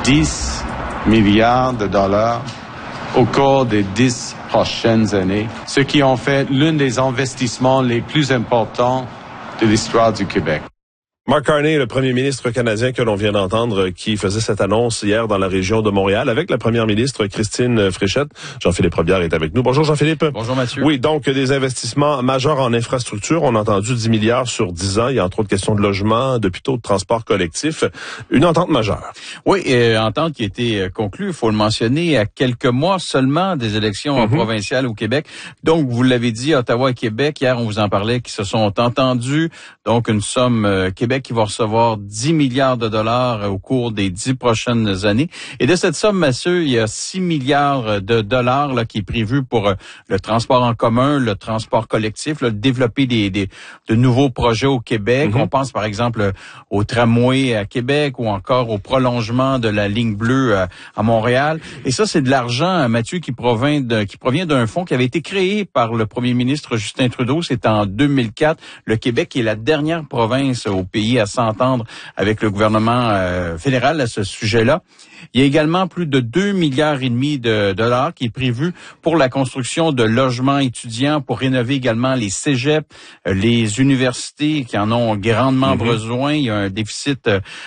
10 milliards de dollars au cours des 10 prochaines années, ce qui en fait l'un des investissements les plus importants de l'histoire du Québec. Mark Carney, le premier ministre canadien que l'on vient d'entendre, qui faisait cette annonce hier dans la région de Montréal avec la première ministre Christine Fréchette. Jean-Philippe Robillard est avec nous. Bonjour Jean-Philippe. Bonjour Mathieu. Oui, donc des investissements majeurs en infrastructure. On a entendu 10 milliards sur 10 ans. Il y a entre autres questions de logement, d'hôpitaux, de transport collectif. Une entente majeure. Oui, entente qui a été conclue, il faut le mentionner, à quelques mois seulement des élections provinciales au Québec. Donc, vous l'avez dit, Ottawa et Québec, hier on vous en parlait, qui se sont entendus. Donc, une somme Québec qui va recevoir 10 milliards de dollars au cours des 10 prochaines années. Et de cette somme, Mathieu, il y a 6 milliards de dollars là, qui est prévu pour le transport en commun, le transport collectif, là, développer de nouveaux projets au Québec. On pense par exemple au tramway à Québec ou encore au prolongement de la ligne bleue à Montréal. Et ça, c'est de l'argent, Mathieu, qui provient d'un fonds qui avait été créé par le premier ministre Justin Trudeau. C'est en 2004. Le Québec est la dernière province au pays à s'entendre avec le gouvernement fédéral à ce sujet-là. Il y a également plus de 2,5 milliards de dollars qui est prévu pour la construction de logements étudiants, pour rénover également les cégeps, les universités qui en ont grandement besoin. Il y a un déficit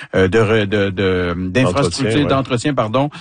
d'infrastructures, d'entretien,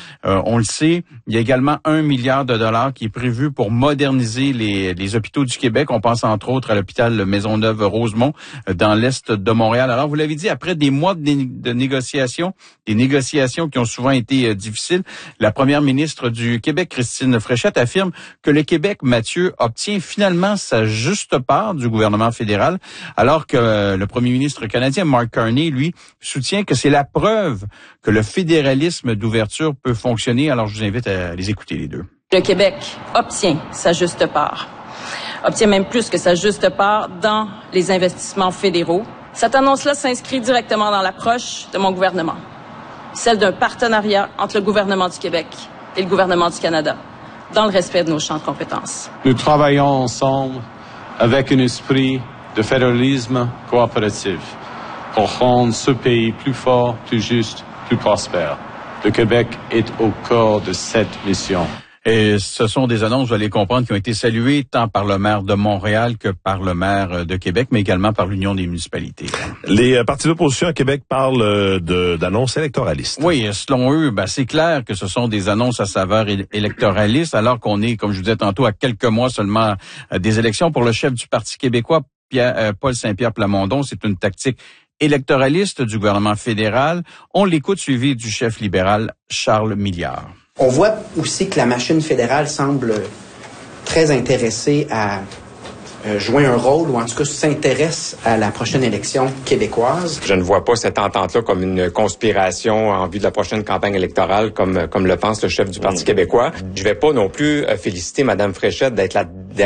on le sait. Il y a également 1 milliard de dollars qui est prévu pour moderniser les hôpitaux du Québec. On pense entre autres à l'hôpital Maisonneuve-Rosemont dans l'est de Montréal. Alors, vous l'avez dit, après des mois de négociations, des négociations qui ont souvent été difficiles, la première ministre du Québec, Christine Fréchette, affirme que le Québec, Mathieu, obtient finalement sa juste part du gouvernement fédéral, alors que le premier ministre canadien, Mark Carney, lui, soutient que c'est la preuve que le fédéralisme d'ouverture peut fonctionner. Alors, je vous invite à les écouter, les deux. Le Québec obtient sa juste part, obtient même plus que sa juste part dans les investissements fédéraux. Cette annonce-là s'inscrit directement dans l'approche de mon gouvernement, celle d'un partenariat entre le gouvernement du Québec et le gouvernement du Canada, dans le respect de nos champs de compétences. Nous travaillons ensemble avec un esprit de fédéralisme coopératif pour rendre ce pays plus fort, plus juste, plus prospère. Le Québec est au cœur de cette mission. Et ce sont des annonces, vous allez comprendre, qui ont été saluées tant par le maire de Montréal que par le maire de Québec, mais également par l'Union des municipalités. Les partis d'opposition à Québec parlent d'annonces électoralistes. Oui, selon eux, c'est clair que ce sont des annonces à saveur électoraliste, alors qu'on est, comme je vous disais tantôt, à quelques mois seulement des élections. Pour le chef du Parti québécois, Paul Saint-Pierre Plamondon, c'est une tactique électoraliste du gouvernement fédéral. On l'écoute, suivi du chef libéral Charles Milliard. On voit aussi que la machine fédérale semble très intéressée à jouer un rôle, ou en tout cas s'intéresse à la prochaine élection québécoise. Je ne vois pas cette entente-là comme une conspiration en vue de la prochaine campagne électorale, comme le pense le chef du Parti québécois. Je vais pas non plus féliciter Mme Fréchette d'être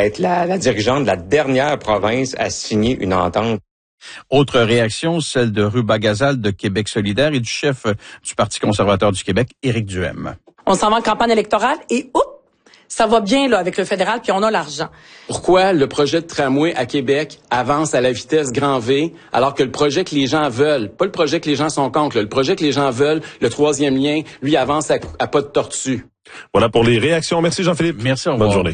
la dirigeante de la dernière province à signer une entente. Autre réaction, celle de Ruba Gazal de Québec solidaire et du chef du Parti conservateur du Québec, Éric Duhem. On s'en va en campagne électorale et ça va bien là avec le fédéral puis on a l'argent. Pourquoi le projet de tramway à Québec avance à la vitesse grand V alors que le projet que les gens veulent, pas le projet que les gens sont contre, le projet que les gens veulent, le troisième lien, lui avance à pas de tortue. Voilà pour les réactions. Merci Jean-Philippe. Merci, au revoir. Bonne journée.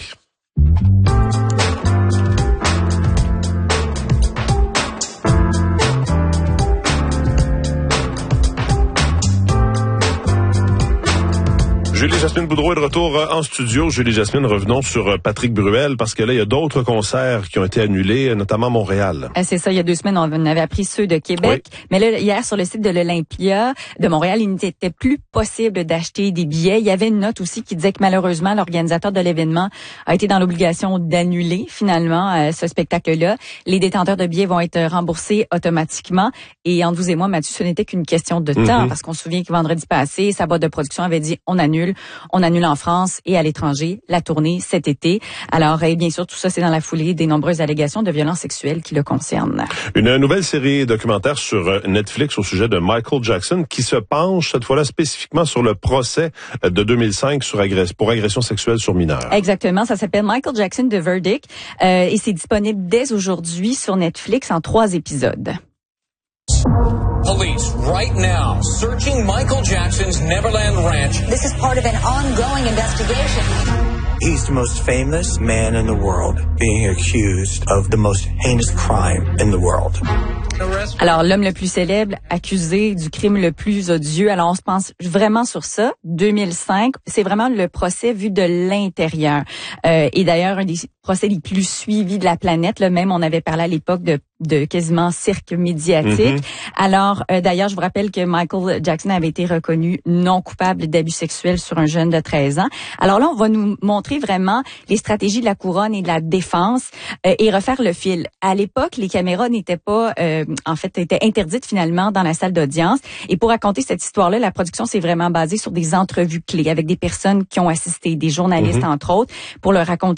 Julie-Jasmine Boudreau est de retour en studio. Julie-Jasmine, revenons sur Patrick Bruel, parce que là, il y a d'autres concerts qui ont été annulés, notamment à Montréal. C'est ça, il y a 2 semaines, on avait appris ceux de Québec. Oui. Mais là, hier, sur le site de l'Olympia de Montréal, il n'était plus possible d'acheter des billets. Il y avait une note aussi qui disait que malheureusement, l'organisateur de l'événement a été dans l'obligation d'annuler finalement ce spectacle-là. Les détenteurs de billets vont être remboursés automatiquement. Et entre vous et moi, Mathieu, ce n'était qu'une question de temps, parce qu'on se souvient que vendredi passé, sa boîte de production avait dit on annule en France et à l'étranger la tournée cet été. Alors, bien sûr, tout ça, c'est dans la foulée des nombreuses allégations de violences sexuelles qui le concernent. Une nouvelle série documentaire sur Netflix au sujet de Michael Jackson qui se penche cette fois-là spécifiquement sur le procès de 2005 pour agression sexuelle sur mineurs. Exactement, ça s'appelle Michael Jackson The Verdict et c'est disponible dès aujourd'hui sur Netflix en 3 épisodes. Police right now searching Michael Jackson's Neverland Ranch. This is part of an ongoing investigation. He's the most famous man in the world, being accused of the most heinous crime in the world. Alors, l'homme le plus célèbre, accusé du crime le plus odieux. Alors, on se pense vraiment sur ça. 2005, c'est vraiment le procès vu de l'intérieur. Et d'ailleurs, un des procès les plus suivis de la planète. Là, même, on avait parlé à l'époque de quasiment cirque médiatique. Alors, d'ailleurs, je vous rappelle que Michael Jackson avait été reconnu non coupable d'abus sexuels sur un jeune de 13 ans. Alors là, on va nous montrer vraiment les stratégies de la couronne et de la défense et refaire le fil. À l'époque, les caméras n'étaient pas, étaient interdites finalement dans la salle d'audience. Et pour raconter cette histoire-là, la production s'est vraiment basée sur des entrevues clés avec des personnes qui ont assisté, des journalistes entre autres, pour leur raconter